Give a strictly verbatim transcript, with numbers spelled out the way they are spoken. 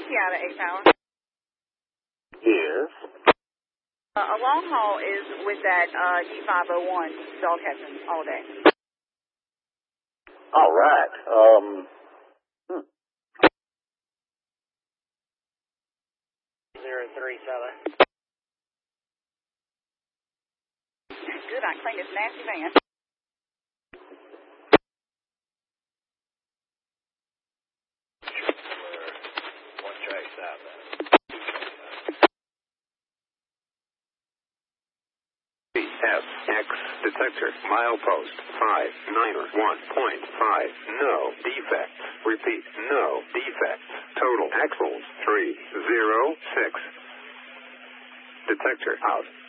Seattle, eight Tower. Yes. Uh, a long haul is with that uh, G five oh one dog catching all day. All right. Um. Hmm. Zero three seven. Good, I cleaned this nasty van. One track southbound. F X detector milepost five niner one point five. No defects. Repeat, no defects. Total axles three zero six. Detector out.